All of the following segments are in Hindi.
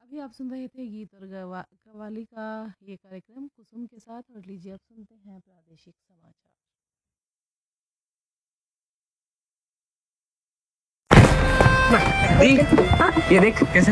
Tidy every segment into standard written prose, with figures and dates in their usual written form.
अभी आप सुन रहे थे गीत और कव्वाली का ये कार्यक्रम कुसुम के साथ। और लीजिए अब सुनते हैं प्रादेशिक समाचार। दी, ये देख कैसे।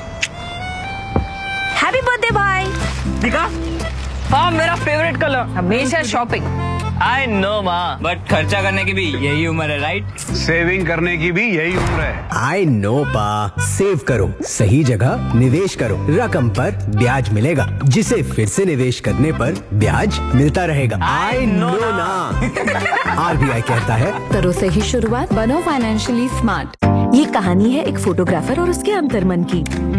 हैप्पी बर्थडे भाई। दिखा। हाँ, मेरा फेवरेट कलर। हमेशा शॉपिंग। आई नो माँ, बट खर्चा करने की भी यही उम्र है, राइट? सेविंग करने की भी यही उम्र है। आई नो पा, सेव करो, सही जगह निवेश करो, रकम पर ब्याज मिलेगा, जिसे फिर से निवेश करने पर ब्याज मिलता रहेगा। आई नो ना। आरबीआई कहता है, करो सही शुरुआत, बनो फाइनेंशियली स्मार्ट। ये कहानी है एक फोटोग्राफर और उसके अंतर्मन की।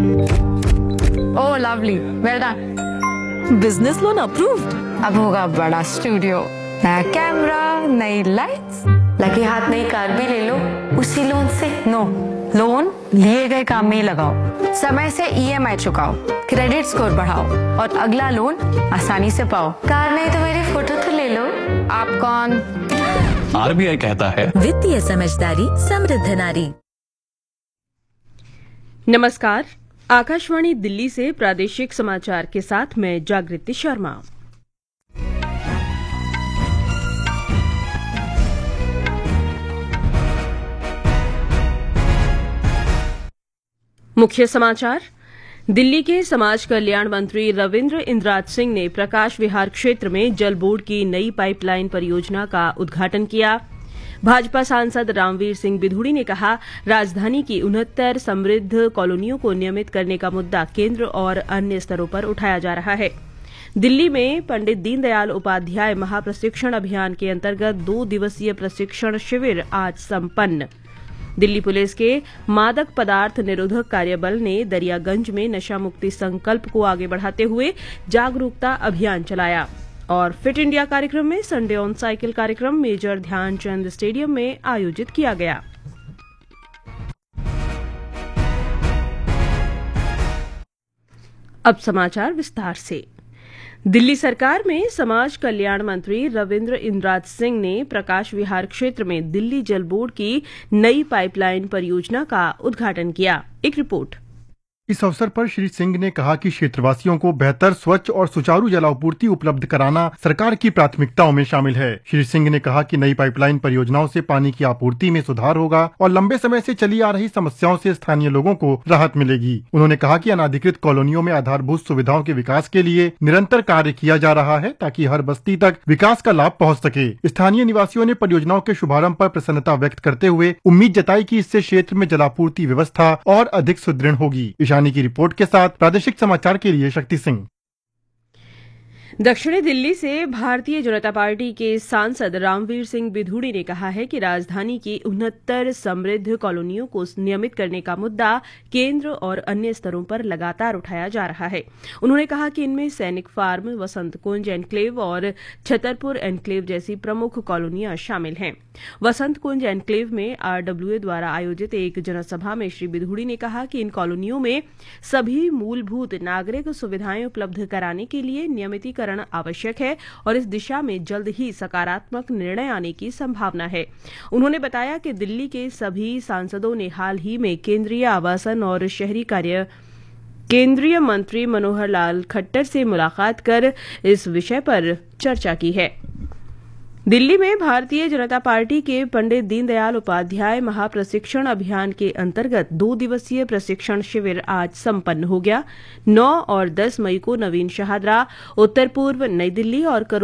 ओह lovely, well done. Business loan approved. अब होगा बड़ा स्टूडियो, नया कैमरा, नई लाइट्स, लगे हाथ नई कार भी ले लो उसी लोन से। नो, लोन लिए गए काम में ही लगाओ, समय से ईएमआई चुकाओ, क्रेडिट स्कोर बढ़ाओ और अगला लोन आसानी से पाओ। कार नहीं तो मेरी फोटो तो ले लो। आप कौन? आरबीआई कहता है, वित्तीय समझदारी समृद्ध नारी। नमस्कार, आकाशवाणी दिल्ली से प्रादेशिक समाचार के साथ मैं जागृति शर्मा। मुख्य समाचार। दिल्ली के समाज कल्याण मंत्री रविंद्र इंद्राज सिंह ने प्रकाश विहार क्षेत्र में जल बोर्ड की नई पाइपलाइन परियोजना का उद्घाटन किया। भाजपा सांसद रामवीर सिंह बिधूड़ी ने कहा, राजधानी की 69 समृद्ध कॉलोनियों को नियमित करने का मुद्दा केंद्र और अन्य स्तरों पर उठाया जा रहा है। दिल्ली में पंडित दीनदयाल उपाध्याय महाप्रशिक्षण अभियान के अंतर्गत 2 दिवसीय प्रशिक्षण शिविर आज संपन्न। दिल्ली पुलिस के मादक पदार्थ निरोधक कार्यबल ने दरियागंज में नशा मुक्ति संकल्प को आगे बढ़ाते हुए जागरूकता अभियान चलाया। और फिट इंडिया कार्यक्रम में संडे ऑन साइकिल कार्यक्रम मेजर ध्यानचंद स्टेडियम में आयोजित किया गया। अब समाचार विस्तार से। दिल्ली सरकार में समाज कल्याण मंत्री रविंद्र इंद्राज सिंह ने प्रकाश विहार क्षेत्र में दिल्ली जल बोर्ड की नई पाइपलाइन परियोजना का उद्घाटन किया। एक रिपोर्ट। इस अवसर पर श्री सिंह ने कहा कि क्षेत्रवासियों को बेहतर, स्वच्छ और सुचारू जलापूर्ति उपलब्ध कराना सरकार की प्राथमिकताओं में शामिल है। श्री सिंह ने कहा कि नई पाइपलाइन परियोजनाओं से पानी की आपूर्ति में सुधार होगा और लंबे समय से चली आ रही समस्याओं से स्थानीय लोगों को राहत मिलेगी। उन्होंने कहा कि अनाधिकृत कॉलोनियों में आधारभूत सुविधाओं के विकास के लिए निरंतर कार्य किया जा रहा है, ताकि हर बस्ती तक विकास का लाभ पहुँच सके। स्थानीय निवासियों ने परियोजनाओं के शुभारंभ पर प्रसन्नता व्यक्त करते हुए उम्मीद जताई कि इससे क्षेत्र में जलापूर्ति व्यवस्था और अधिक सुदृढ़ होगी। की रिपोर्ट के साथ प्रादेशिक समाचार के लिए शक्ति सिंह। दक्षिणी दिल्ली से भारतीय जनता पार्टी के सांसद रामवीर सिंह बिधूड़ी ने कहा है कि राजधानी की 69 समृद्ध कॉलोनियों को नियमित करने का मुद्दा केंद्र और अन्य स्तरों पर लगातार उठाया जा रहा है। उन्होंने कहा कि इनमें सैनिक फार्म, वसंत कुंज एन्क्लेव और छतरपुर एन्क्लेव जैसी प्रमुख कॉलोनियां शामिल हैं। वसंत कुंज एन्क्लेव में आरडब्ल्यूए द्वारा आयोजित एक जनसभा में श्री बिधूड़ी ने कहा कि इन कॉलोनियों में सभी मूलभूत नागरिक सुविधाएं उपलब्ध कराने के लिए नियमितीकरण आवश्यक है और इस दिशा में जल्द ही सकारात्मक निर्णय आने की संभावना है। उन्होंने बताया कि दिल्ली के सभी सांसदों ने हाल ही में केंद्रीय आवासन और शहरी कार्य केंद्रीय मंत्री मनोहर लाल खट्टर से मुलाकात कर इस विषय पर चर्चा की है। दिल्ली में भारतीय जनता पार्टी के पंडित दीनदयाल उपाध्याय महाप्रशिक्षण अभियान के अंतर्गत 2 दिवसीय प्रशिक्षण शिविर आज संपन्न हो गया। 9 और 10 मई को नवीन शहादरा, उत्तर पूर्व नई दिल्ली और